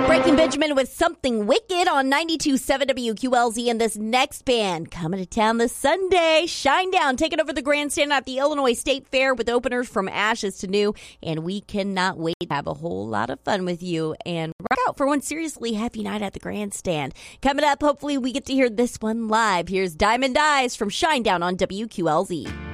Breaking Benjamin with Something Wicked on 92.7 WQLZ, and this next band coming to town this Sunday. Shinedown taking over the grandstand at the Illinois State Fair with openers from Ashes to New, and we cannot wait to have a whole lot of fun with you and rock out for one seriously happy night at the grandstand. Coming up, hopefully we get to hear this one live. Here's Diamond Eyes from Shinedown on WQLZ.